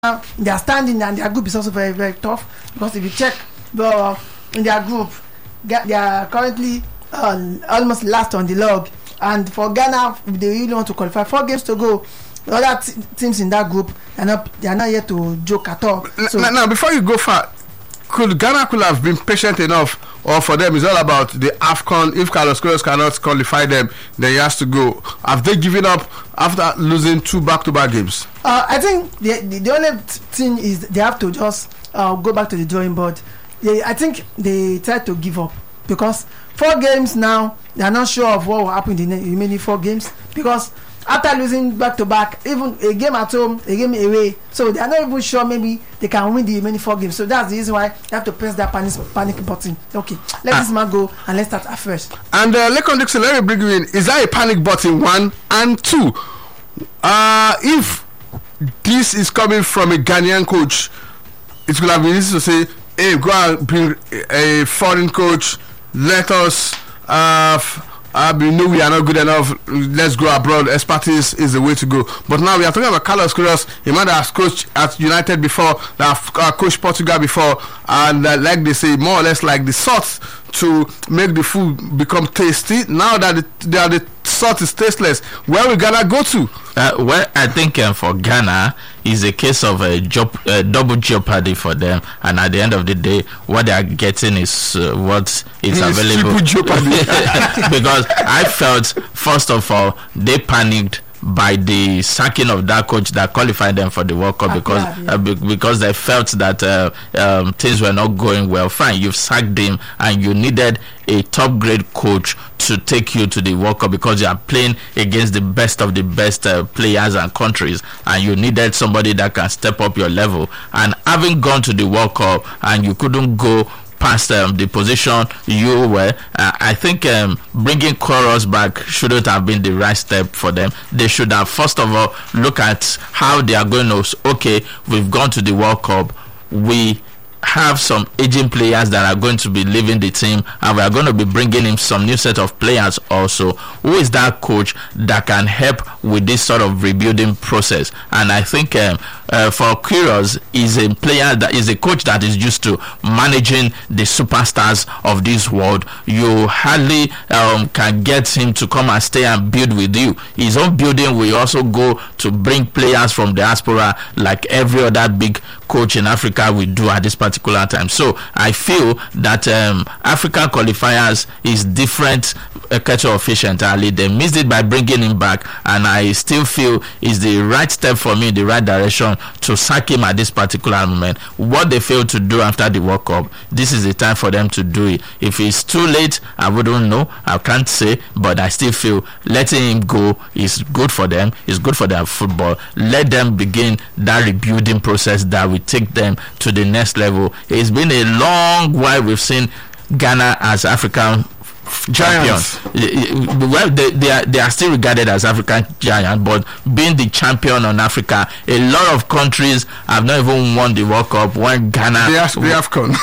their standing and their group is also very, very tough, because if you check in their group, they are currently almost last on the log. And for Ghana, if they really want to qualify, 4 games to go. The other teams in that group, they are not yet to joke at all. So now, before you go far, Ghana could have been patient enough, or for them it's all about the AFCON? If Carlos Queiroz cannot qualify them, then he has to go. Have they given up after losing 2 back-to-back games? I think the only thing is they have to just go back to the drawing board. I think they tried to give up, because 4 games now, they are not sure of what will happen in the remaining 4 games, because after losing back-to-back, even a game at home, a game away, so they are not even sure maybe they can win the remaining 4 games. So that's the reason why they have to press that panic button. Okay, let this man go and let's start afresh. And Lekon Dixon, let me bring you in. Is that a panic button, 1? And 2, if this is coming from a Ghanaian coach, it could have been easy to say, hey, go and bring a foreign coach, let us we know we are not good enough, let's go abroad. Expertise is the way to go. But now we are talking about Carlos Queiroz, a man that has coached at United before, that have coached Portugal before, and like they say, more or less like the salt to make the food become tasty. Now that the salt is tasteless, where we gonna go to? Well, I think for Ghana is a case of a double jeopardy for them, and at the end of the day, what they are getting is what is available. Because I felt, first of all, they panicked by the sacking of that coach that qualified them for the World Cup, because they felt that things were not going well. Fine, you've sacked him, and you needed a top grade coach to take you to the World Cup, because you are playing against the best of the best players and countries, and you needed somebody that can step up your level. And having gone to the World Cup and you couldn't go past the position you were, I think bringing Queiroz back shouldn't have been the right step for them. They should have first of all look at how they are going to, okay, we've gone to the World Cup, we have some aging players that are going to be leaving the team, and we are going to be bringing in some new set of players also. Who is that coach that can help with this sort of rebuilding process? And I think for Queiroz, is a player that is a coach that is used to managing the superstars of this world. You hardly can get him to come and stay and build with you. His own building will also go to bring players from diaspora, like every other big coach in Africa will do at this particular time. So I feel that African qualifiers is different kettle of fish entirely. They missed it by bringing him back, and I still feel is the right step for me in the right direction to sack him at this particular moment. What they failed to do after the World Cup, this is the time for them to do it. If it's too late, I wouldn't know, I can't say, but I still feel letting him go is good for them, it's good for their football. Let them begin that rebuilding process that will take them to the next level. It's been a long while we've seen Ghana as African champions. Well, they are still regarded as African giants, but being the champion on Africa, a lot of countries have not even won the World Cup. When Ghana, the AFCON,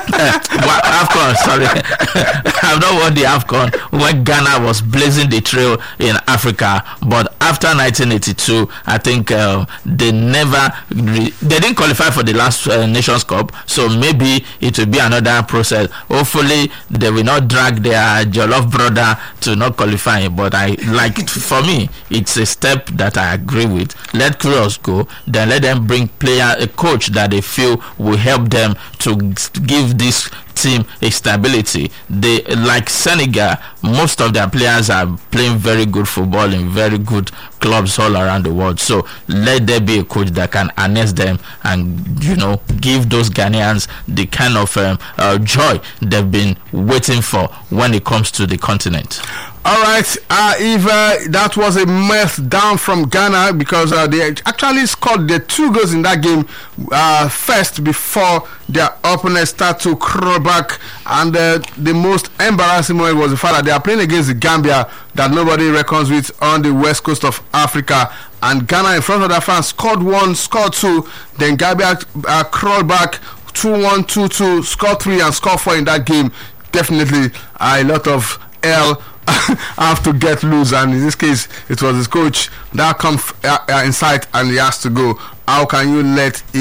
AFCON, sorry, have not won the AFCON when Ghana was blazing the trail in Africa. But after 1982, I think they didn't qualify for the last Nations Cup, so maybe it will be another process. Hopefully, they will not drag their Jollof brother to not qualify, but for me, it's a step that I agree with. Let Queiroz go, then let them bring a coach that they feel will help them to give this team a stability. They, like Senegal, most of their players are playing very good football in very good clubs all around the world. So let there be a coach that can harness them and give those Ghanaians the kind of joy they've been waiting for when it comes to the continent. All right, if that was a meltdown from Ghana, because they actually scored the 2 goals in that game first before their opponents start to crawl back, and the most embarrassing moment was the fact that they are playing against the Gambia that nobody reckons with on the west coast of Africa, and Ghana in front of their fans scored 1, scored 2, then Gambia crawled back 2-1, 2-2, scored 3 and scored 4 in that game. Definitely a lot of have to get loose, and in this case it was his coach that comes in sight and he has to go. how can you let